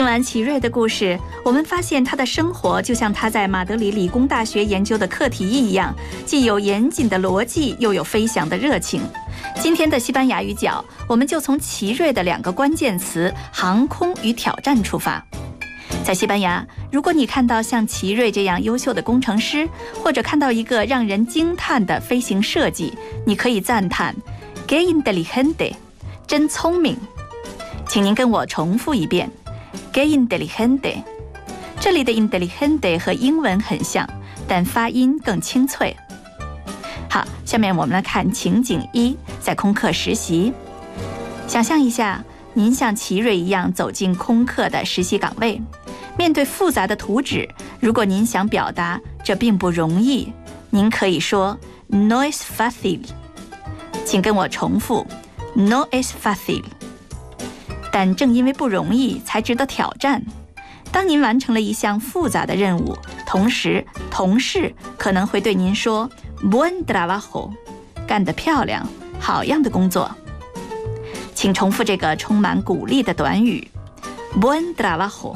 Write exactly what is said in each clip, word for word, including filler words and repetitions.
听完奇瑞的故事，我们发现他的生活就像他在马德里理工大学研究的课题一样，既有严谨的逻辑，又有飞翔的热情。今天的西班牙语角，我们就从奇瑞的两个关键词“航空与挑战”出发。在西班牙，如果你看到像奇瑞这样优秀的工程师，或者看到一个让人惊叹的飞行设计，你可以赞叹 "Qué inteligente"， 真聪明。请您跟我重复一遍 "Qué inteligente"。这里的 inteligente 和英文很像，但发音更清脆。好，下面我们来看情景一，在空客实习。想象一下，您像奇瑞一样走进空客的实习岗位，面对复杂的图纸，如果您想表达这并不容易，您可以说 "No es fácil"。请跟我重复 "No es fácil"。但正因为不容易，才值得挑战。当您完成了一项复杂的任务，同时同事可能会对您说 "Buen trabajo"， 干得漂亮，好样的工作。请重复这个充满鼓励的短语 "Buen trabajo"。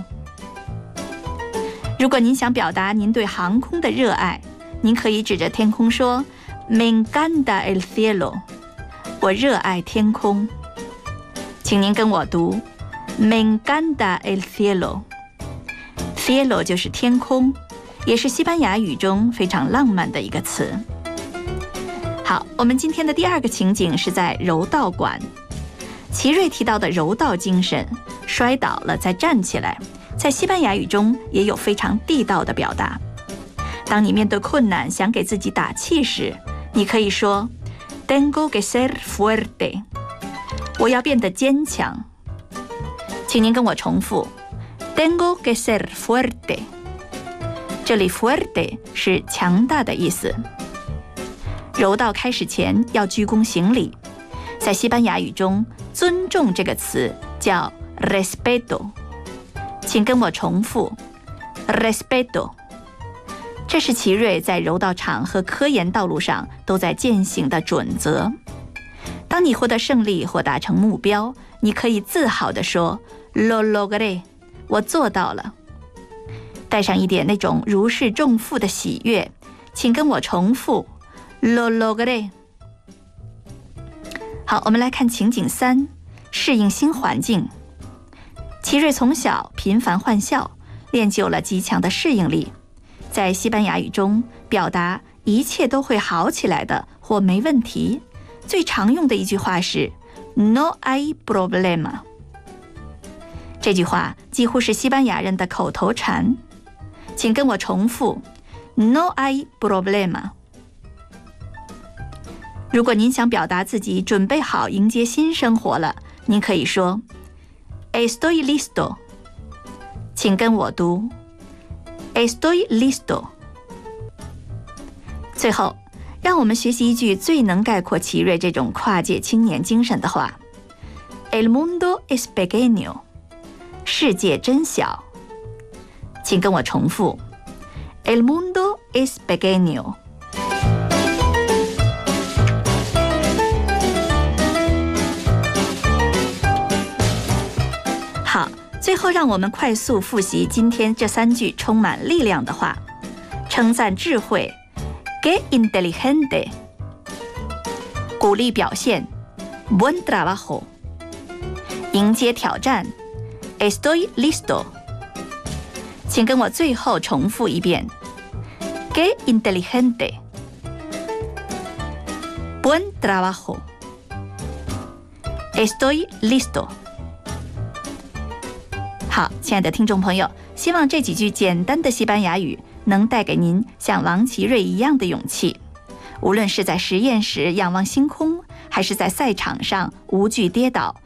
如果您想表达您对航空的热爱，您可以指着天空说 "Me encanta el cielo"， 我热爱天空。请您跟我读 "Me encanta el cielo"。cielo 就是天空，也是西班牙语中非常浪漫的一个词。好，我们今天的第二个情景是在柔道馆。奇瑞提到的柔道精神，摔倒了再站起来，在西班牙语中也有非常地道的表达。当你面对困难想给自己打气时，你可以说 Tengo que ser fuerte， 我要变得坚强。请您跟我重复 Tengo que ser fuerte。 这里 fuerte 是强大的意思。柔道开始前要鞠躬行礼，在西班牙语中尊重这个词叫 respeto。 请跟我重复 respeto。 这是奇瑞在柔道场和科研道路上都在践行的准则。当你获得胜利或达成目标，你可以自豪地说 Lo logré， 我做到了，带上一点那种如释重负的喜悦。请跟我重复 Lo logré。 好，我们来看情景三，适应新环境。奇瑞从小频繁换校，练就了极强的适应力。在西班牙语中表达一切都会好起来的或没问题，最常用的一句话是 No hay problema。 这句话几乎是西班牙人的口头禅。请跟我重复 No hay problema。 如果您想表达自己准备好迎接新生活了，您可以说 Estoy listo。 请跟我读 Estoy listo。 最后，让我们学习一句最能概括奇瑞这种跨界青年精神的话 El mundo es pequeño。 世界真小。请跟我重复 El mundo es pequeño。 好，最后让我们快速复习今天这三句充满力量的话。称赞智慧 Qué inteligente。 鼓励表现 Buen trabajo。 迎接挑战 Estoy listo。 请跟我最后重复一遍 Qué inteligente。 Buen trabajo。 Estoy listo。 好，亲爱的听众朋友，希望这几句简单的西班牙语能带给您像王奇瑞一样的勇气。无论是在实验室仰望星空，还是在赛场上无惧跌倒，